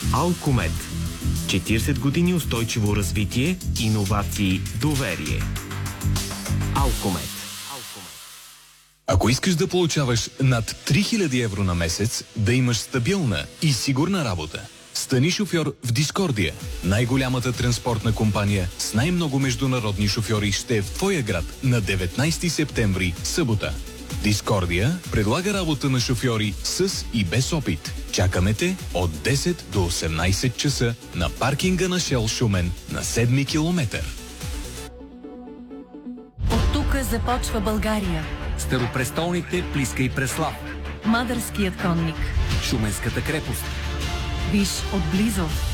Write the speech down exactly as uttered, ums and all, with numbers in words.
Алкомет. четиридесет години устойчиво развитие, иновации, доверие. Алкомет. Ако искаш да получаваш над три хиляди евро на месец, да имаш стабилна и сигурна работа, стани шофьор в Дискордия. Най-голямата транспортна компания с най-много международни шофьори ще е в твоя град на деветнайсети септември, събота. Дискордия предлага работа на шофьори с и без опит. Чакаме те от десет до осемнайсет часа на паркинга на Шел Шумен на седми километър. От тук започва България. Старопрестолните Плиска и Преслав. Мадърският конник. Шуменската крепост. Виж отблизо